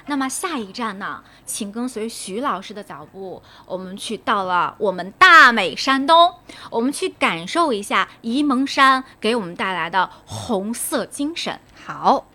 那么下一站呢，请跟随徐老师的脚步，我们去到了我们大美山东，我们去感受一下沂蒙山给我们带来的红色精神。 好。